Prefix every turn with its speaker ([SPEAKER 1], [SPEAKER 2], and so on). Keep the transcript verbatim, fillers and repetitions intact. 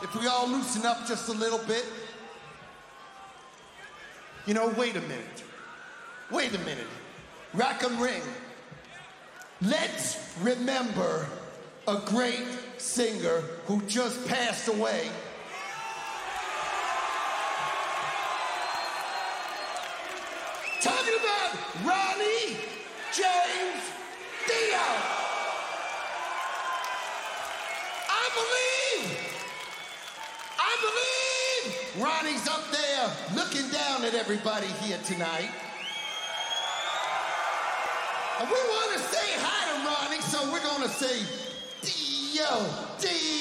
[SPEAKER 1] if we all loosen up just a little bit. You know, wait a minute. Wait a minute. Rack 'em Ring. Let's remember a great singer who just passed away. Talking about Ronnie James Dio. I believe, I believe Ronnie's up there looking down at everybody here tonight. And we want to say hi to Ronnie, so we're going to say Dio, Dio.